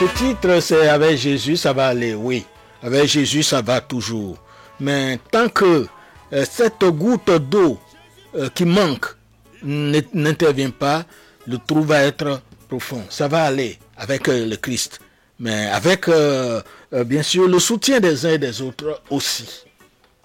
Ce titre, c'est Avec Jésus, ça va aller, oui. Avec Jésus, ça va toujours. Mais tant que cette goutte d'eau qui manque n'intervient pas, le trou va être profond. Ça va aller avec le Christ. Mais avec, bien sûr, le soutien des uns et des autres aussi.